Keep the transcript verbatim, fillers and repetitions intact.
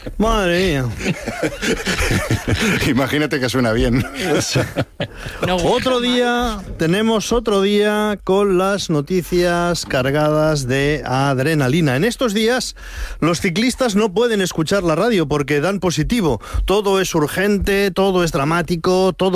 Madre mía. Imagínate que suena bien. No, otro día, tenemos otro día con las noticias cargadas de adrenalina. En estos días, los ciclistas no pueden escuchar la radio porque dan positivo. Todo es urgente, todo es dramático, todo